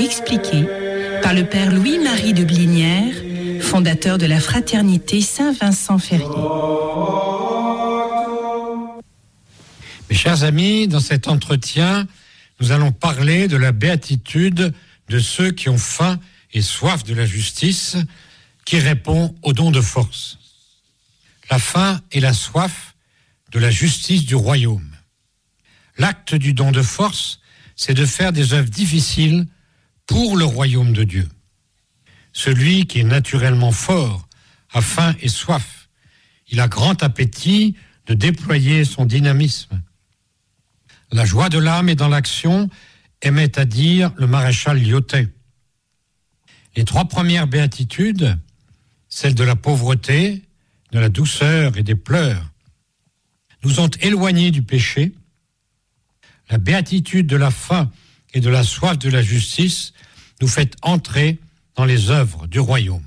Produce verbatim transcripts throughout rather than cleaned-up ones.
expliquée par le père Louis-Marie de Blinière, fondateur de la fraternité Saint-Vincent-Ferrier. Mes chers amis, dans cet entretien, nous allons parler de la béatitude de ceux qui ont faim et soif de la justice, qui répond au don de force. La faim et la soif de la justice du royaume. L'acte du don de force, c'est de faire des œuvres difficiles pour le royaume de Dieu. Celui qui est naturellement fort a faim et soif. Il a grand appétit de déployer son dynamisme. La joie de l'âme est dans l'action, aimait à dire le maréchal Lyautey. Les trois premières béatitudes, celles de la pauvreté, de la douceur et des pleurs, nous ont éloignés du péché. La béatitude de la faim et de la soif de la justice nous fait entrer dans les œuvres du royaume.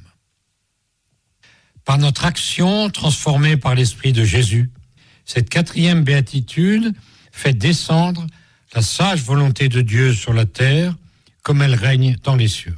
Par notre action transformée par l'Esprit de Jésus, cette quatrième béatitude fait descendre la sage volonté de Dieu sur la terre comme elle règne dans les cieux.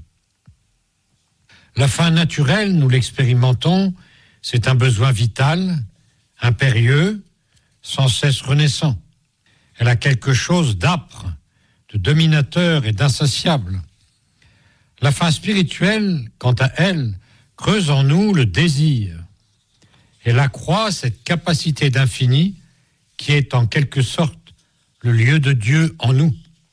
La faim naturelle, nous l'expérimentons, c'est un besoin vital, impérieux, sans cesse renaissant. Elle a quelque chose d'âpre, de dominateur et d'insatiable. La faim spirituelle, quant à elle, creuse en nous le désir. Elle accroît cette capacité d'infini qui est en quelque sorte le lieu de Dieu en nous.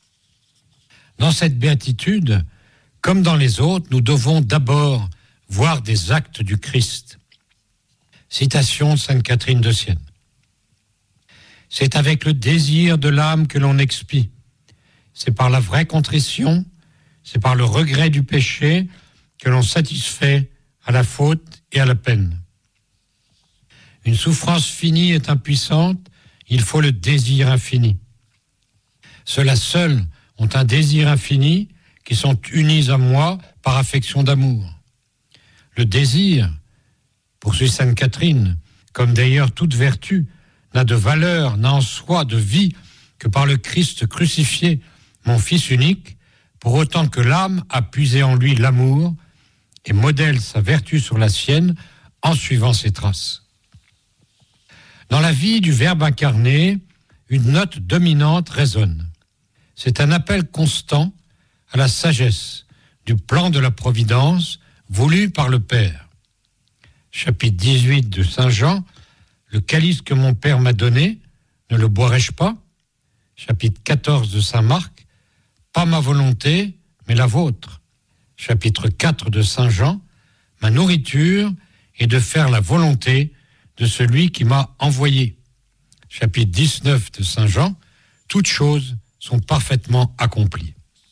Dans cette béatitude, comme dans les autres, nous devons d'abord voir des actes du Christ. Citation de Sainte Catherine de Sienne. C'est avec le désir de l'âme que l'on expie. C'est par la vraie contrition, c'est par le regret du péché que l'on satisfait à la faute et à la peine. Une souffrance finie est impuissante, il faut le désir infini. Ceux-là seuls ont un désir infini qui sont unis à moi par affection d'amour. Le désir, poursuit Sainte Catherine, comme d'ailleurs toute vertu, n'a de valeur, n'a en soi de vie que par le Christ crucifié, mon Fils unique, pour autant que l'âme a puisé en lui l'amour et modèle sa vertu sur la sienne en suivant ses traces. Dans la vie du Verbe incarné, une note dominante résonne. C'est un appel constant à la sagesse du plan de la providence voulu par le Père. Chapitre dix-huit de Saint Jean, le calice que mon Père m'a donné, ne le boirai-je pas? Chapitre quatorze de Saint Marc, pas ma volonté, mais la vôtre. Chapitre quatre de Saint Jean, ma nourriture est de faire la volonté de celui qui m'a envoyé. Chapitre dix-neuf de Saint Jean, toutes choses sont parfaitement accomplies.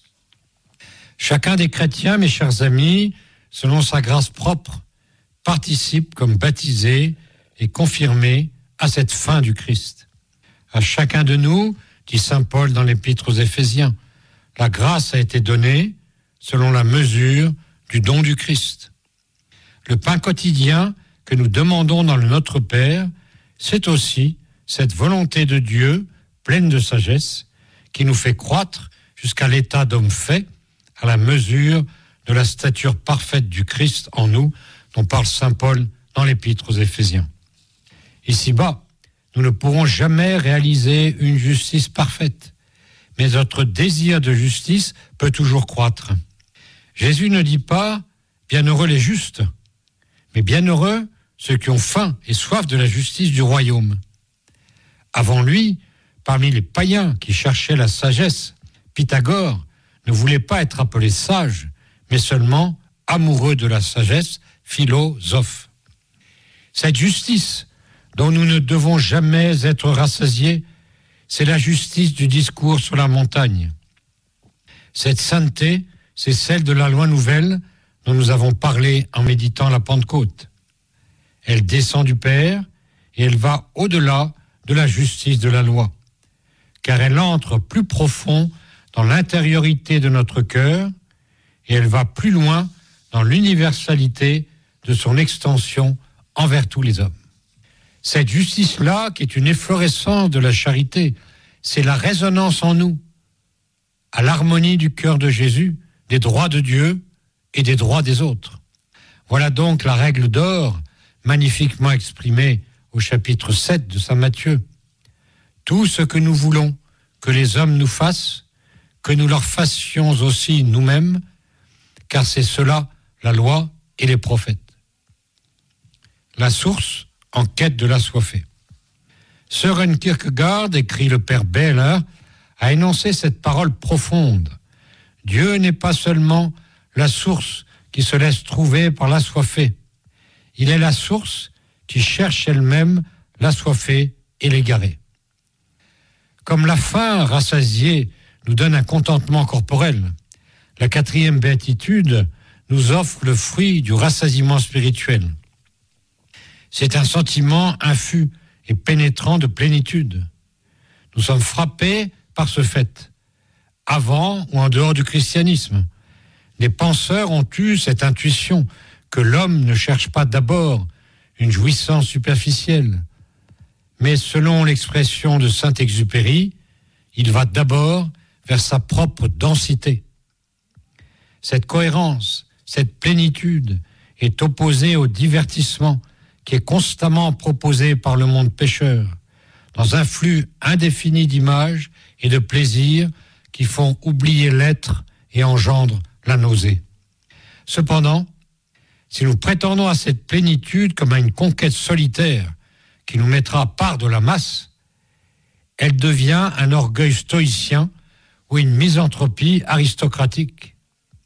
Chacun des chrétiens, mes chers amis, selon sa grâce propre, participe comme baptisé et confirmé à cette fin du Christ. À chacun de nous, dit saint Paul dans l'Épître aux Éphésiens, la grâce a été donnée selon la mesure du don du Christ. Le pain quotidien que nous demandons dans le Notre Père, c'est aussi cette volonté de Dieu, pleine de sagesse, qui nous fait croître jusqu'à l'état d'homme fait, à la mesure de la stature parfaite du Christ en nous, dont parle saint Paul dans l'Épître aux Éphésiens. Ici-bas, nous ne pourrons jamais réaliser une justice parfaite, mais notre désir de justice peut toujours croître. Jésus ne dit pas « bienheureux les justes », mais « bienheureux ceux qui ont faim et soif de la justice du royaume ». Avant lui, parmi les païens qui cherchaient la sagesse, Pythagore ne voulait pas être appelé sage, mais seulement amoureux de la sagesse, philosophe. Cette justice dont nous ne devons jamais être rassasiés, c'est la justice du discours sur la montagne. Cette sainteté, c'est celle de la loi nouvelle dont nous avons parlé en méditant la Pentecôte. Elle descend du Père et elle va au-delà de la justice de la loi, car elle entre plus profond dans l'intériorité de notre cœur et elle va plus loin dans l'universalité de son extension envers tous les hommes. Cette justice-là, qui est une efflorescence de la charité, c'est la résonance en nous, à l'harmonie du cœur de Jésus, des droits de Dieu et des droits des autres. Voilà donc la règle d'or, magnifiquement exprimée au chapitre sept de saint Matthieu. Tout ce que nous voulons que les hommes nous fassent, que nous leur fassions aussi nous-mêmes, car c'est cela la loi et les prophètes. La source en quête de l'assoiffé. Søren Kierkegaard, écrit le père Behler, a énoncé cette parole profonde. Dieu n'est pas seulement la source qui se laisse trouver par l'assoiffé. Il est la source qui cherche elle-même l'assoiffé et l'égaré. Comme la faim rassasiée nous donne un contentement corporel, la quatrième béatitude nous offre le fruit du rassasiement spirituel. C'est un sentiment infus et pénétrant de plénitude. Nous sommes frappés par ce fait. Avant ou en dehors du christianisme, les penseurs ont eu cette intuition que l'homme ne cherche pas d'abord une jouissance superficielle, mais selon l'expression de Saint-Exupéry, il va d'abord vers sa propre densité. Cette cohérence, cette plénitude est opposée au divertissement qui est constamment proposé par le monde pécheur, dans un flux indéfini d'images et de plaisirs qui font oublier l'être et engendrent la nausée. Cependant, si nous prétendons à cette plénitude comme à une conquête solitaire qui nous mettra à part de la masse, elle devient un orgueil stoïcien ou une misanthropie aristocratique.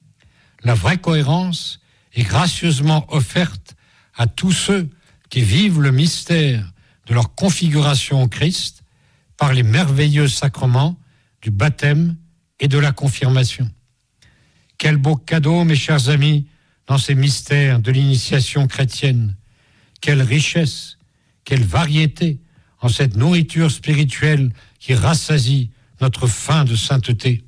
La vraie cohérence est gracieusement offerte à tous ceux qui vivent le mystère de leur configuration au Christ par les merveilleux sacrements du baptême et de la confirmation. Quel beau cadeau, mes chers amis, dans ces mystères de l'initiation chrétienne. Quelle richesse, quelle variété en cette nourriture spirituelle qui rassasie notre faim de sainteté.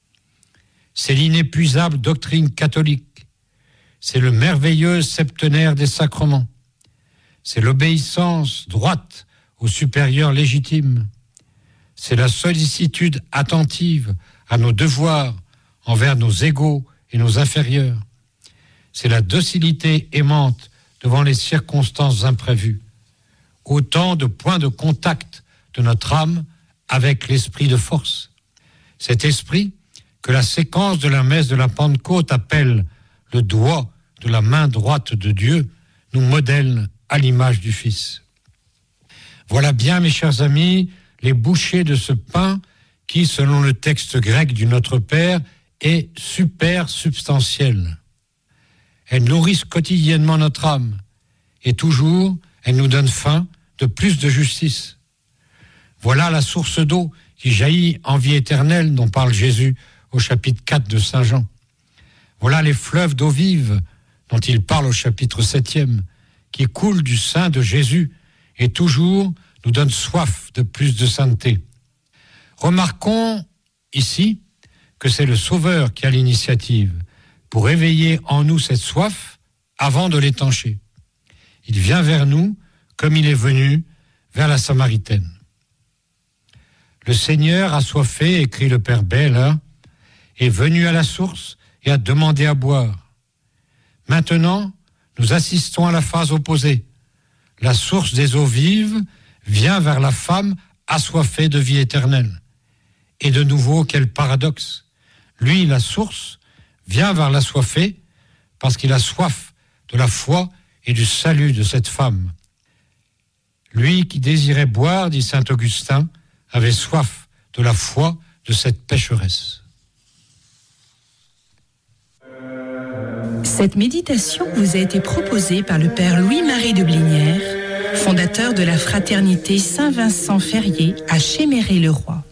C'est l'inépuisable doctrine catholique. C'est le merveilleux septenaire des sacrements. C'est l'obéissance droite au supérieur légitime. C'est la sollicitude attentive à nos devoirs envers nos égaux et nos inférieurs. C'est la docilité aimante devant les circonstances imprévues. Autant de points de contact de notre âme avec l'esprit de force. Cet esprit que la séquence de la messe de la Pentecôte appelle le doigt de la main droite de Dieu, nous modèle à l'image du Fils. Voilà bien, mes chers amis, les bouchées de ce pain qui, selon le texte grec du Notre Père, est super substantiel. Elles nourrissent quotidiennement notre âme et toujours, elles nous donnent faim de plus de justice. Voilà la source d'eau qui jaillit en vie éternelle dont parle Jésus au chapitre quatre de Saint Jean. Voilà les fleuves d'eau vive dont il parle au chapitre septième, qui coulent du sein de Jésus et toujours nous donnent soif de plus de sainteté. Remarquons ici que c'est le Sauveur qui a l'initiative pour éveiller en nous cette soif avant de l'étancher. Il vient vers nous comme il est venu vers la Samaritaine. Le Seigneur assoiffé, écrit le Père Behler, est venu à la source et a demandé à boire. Maintenant, nous assistons à la phase opposée. La source des eaux vives vient vers la femme assoiffée de vie éternelle. Et de nouveau, quel paradoxe. Lui, la source, vient vers l'assoiffé parce qu'il a soif de la foi et du salut de cette femme. Lui qui désirait boire, dit saint Augustin, avait soif de la foi de cette pécheresse. Cette méditation vous a été proposée par le Père Louis-Marie de Blinière, fondateur de la Fraternité Saint-Vincent-Ferrier à Chéméré-le-Roi.